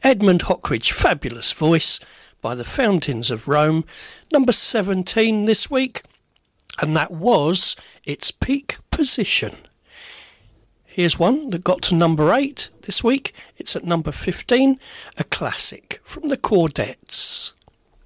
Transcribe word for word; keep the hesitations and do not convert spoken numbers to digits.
Edmund Hockridge, fabulous voice by the Fountains of Rome, number seventeen this week, and that was its peak position. Here's one that got to number eight this week. It's at number fifteen, a classic from the Chordettes.